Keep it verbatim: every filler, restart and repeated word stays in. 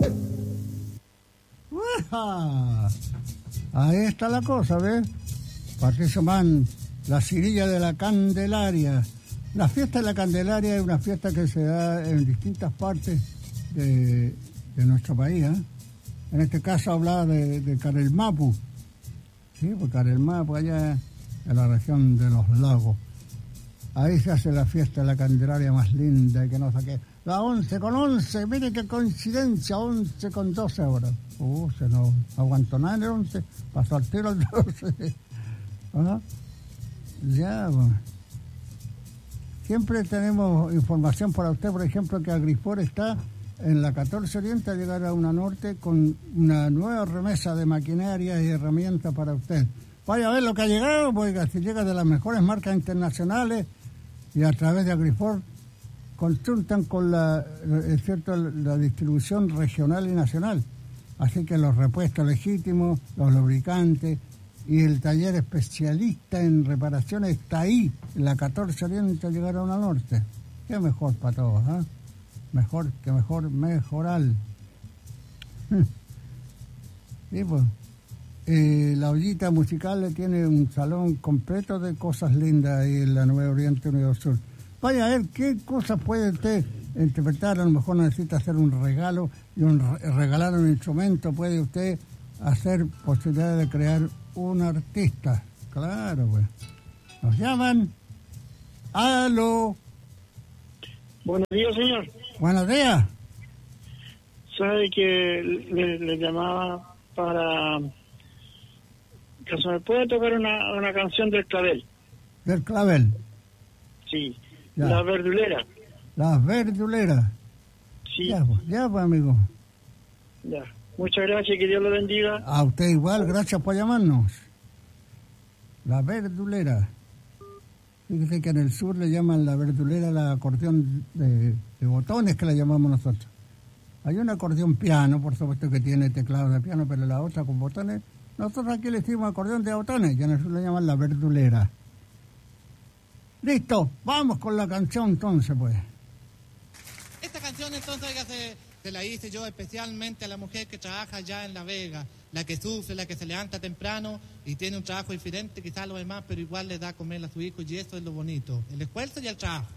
¡Ueja! Ahí está la cosa, ¿ves? Patricio Mann, la Cirilla de la Candelaria. La fiesta de la Candelaria es una fiesta que se da en distintas partes de, de nuestro país, ¿eh? En este caso hablaba de, de Carelmapu, ¿sí? Porque Carelmapu allá en la región de los lagos. Ahí se hace la fiesta de la Candelaria más linda y que no saqué. La once con once, mire qué coincidencia, once con doce ahora. Uh, se no aguantó nada en el once, pasó al tiro al doce. ¿Ah? Ya, bueno. Siempre tenemos información para usted, por ejemplo, que Agrifor está en la catorce Oriente a llegar a una norte con una nueva remesa de maquinaria y herramientas para usted. Vaya a ver lo que ha llegado, porque si llega de las mejores marcas internacionales y a través de Agrifor consultan con la, es cierto, la distribución regional y nacional. Así que los repuestos legítimos, los lubricantes y el taller especialista en reparaciones está ahí, en la catorce Oriente a llegar a una norte. Qué mejor para todos, ¿eh? Mejor que mejor, mejorar. Y pues, eh, la ollita musical tiene un salón completo de cosas lindas ahí en la Nueva Oriente Unido Sur. Vaya a ver qué cosas puede usted interpretar. A lo mejor necesita hacer un regalo y un, regalar un instrumento. Puede usted hacer posibilidad de crear un artista. Claro, pues. Nos llaman. ¡Aló! Buenos días, señor. Buenos días. Sabe que le, le llamaba para que se me puede tocar una, una canción del clavel. Del clavel. Sí. Ya. La verdulera. Las verduleras. Sí. Ya, pues, ya, pues, amigo. Ya. Muchas gracias, que Dios lo bendiga. A usted igual, gracias por llamarnos. La verdulera. Fíjese que en el sur le llaman la verdulera la acordeón de, de botones, que la llamamos nosotros. Hay un acordeón piano, por supuesto, que tiene teclado de piano, pero la otra con botones. Nosotros aquí le decimos acordeón de botones, y en el sur le llaman la verdulera. Listo, vamos con la canción entonces, pues. Esta canción entonces, oiga, se, se la hice yo especialmente a la mujer que trabaja allá en La Vega, la que sufre, la que se levanta temprano y tiene un trabajo diferente quizás a los demás, pero igual le da a comer a su hijo, y eso es lo bonito, el esfuerzo y el trabajo.